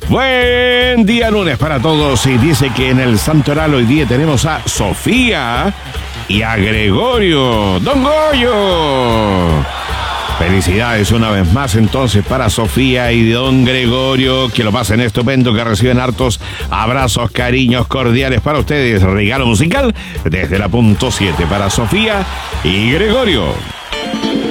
Buen día lunes para todos y dice que en el Santoral hoy día tenemos a Sofía y a Gregorio. ¡Don Goyo! Felicidades una vez más entonces para Sofía y don Gregorio, que lo pasen estupendo, que reciben hartos abrazos, cariños cordiales para ustedes. Regalo musical desde la punto 7 para Sofía y Gregorio.